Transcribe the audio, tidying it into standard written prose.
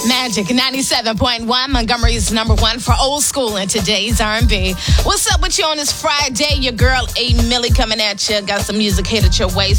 Magic 97.1, Montgomery's number one for old school and today's R&B. What's up with you on this Friday? Your girl A. Millie coming at you. Got some music headed your way.